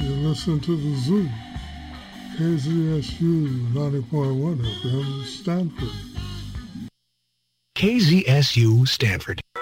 You listen to the Zoo, KZSU 90.1 FM, Stanford. KZSU Stanford.